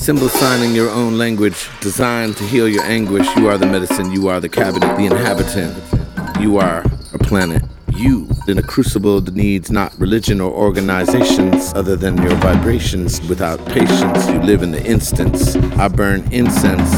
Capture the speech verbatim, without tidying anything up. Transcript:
Symbol signing your own language, designed to heal your anguish. You are the medicine, you are the cabinet, the inhabitant. You are a planet. You, in a crucible that needs not religion or organizations other than your vibrations. Without patience, you live in the instance. I burn incense